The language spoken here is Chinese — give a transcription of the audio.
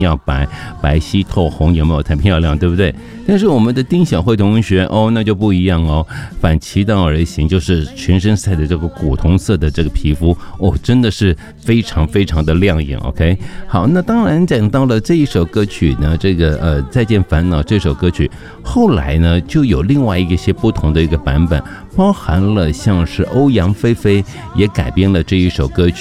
要白，白皙透红，有没有太漂亮，对不对？但是我们的丁小慧同学那就不一样反其道而行，就是全身晒的这个古铜色的这个皮肤真的是非常非常的亮眼。OK， 好，那当然讲到了这一首歌曲呢，这个再见烦恼这首歌曲，后来呢就有另外一些不同的一个版本，包含了像是欧阳菲菲也改编了这一首歌曲。